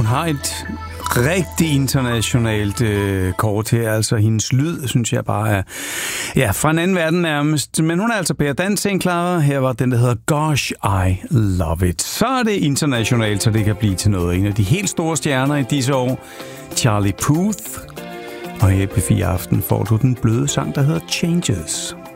har et rigtig internationalt kort her. Altså, hendes lyd, synes jeg bare er fra en anden verden nærmest. Men hun er altså Per Dancing, Clara. Her var den, der hedder Gosh, I Love It. Så er det internationalt, så det kan blive til noget. En af de helt store stjerner i disse år, Charlie Puth. Og her på 4 aften får du den bløde sang, der hedder Changes.